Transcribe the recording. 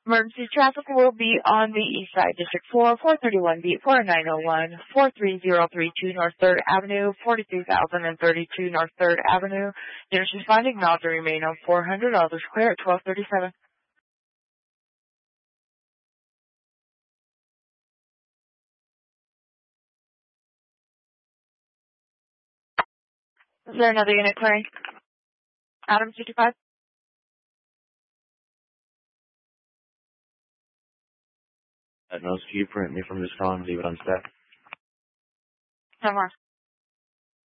Emergency traffic will be on the east side, District 4, 431B, 4901, 43032 North 3rd Avenue, 43032 North 3rd Avenue. Units responding now to remain on 400, others clear at 1237. Is there another unit clearing? Adam 55? At most, can you print me from this column, leave it on staff? No more.